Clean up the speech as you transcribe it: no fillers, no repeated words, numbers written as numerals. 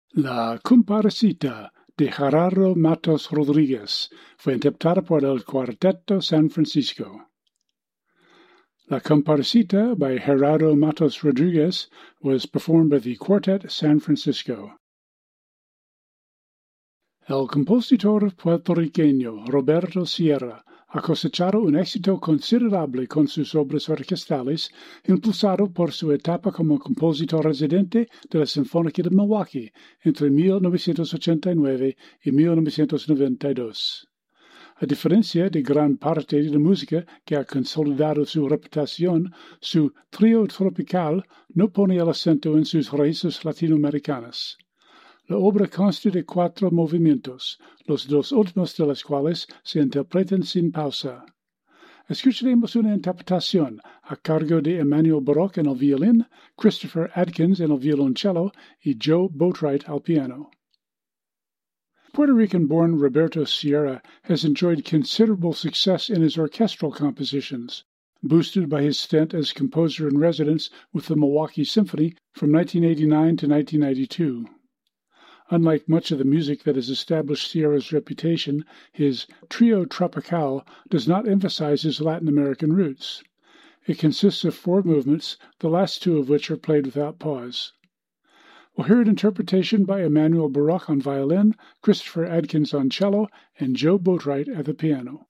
La Comparsita de Gerardo Matos Rodríguez fue interpretada por el Cuarteto San Francisco. La Comparsita by Gerardo Matos Rodríguez was performed by the Quartet San Francisco. El compositor puertorriqueño Roberto Sierra ha cosechado un éxito considerable con sus obras orquestales, impulsado por su etapa como compositor residente de la Sinfónica de Milwaukee entre 1989 y 1992. A diferencia de gran parte de la música que ha consolidado su reputación, su trío tropical no pone el acento en sus raíces latinoamericanas. La obra consta de 4 movimientos, los 2 últimos de los cuales se interpretan sin pausa. Escucharemos una interpretación a cargo de Emmanuel Baroque en el violín, Christopher Adkins en el violoncello y Joe Boatwright al piano. Puerto Rican-born Roberto Sierra has enjoyed considerable success in his orchestral compositions, boosted by his stint as composer-in-residence with the Milwaukee Symphony from 1989 to 1992. Unlike much of the music that has established Sierra's reputation, his Trio Tropical does not emphasize his Latin American roots. It consists of 4 movements, the last 2 of which are played without pause. We'll hear an interpretation by Emmanuel Baroque on violin, Christopher Adkins on cello, and Joe Boatwright at the piano.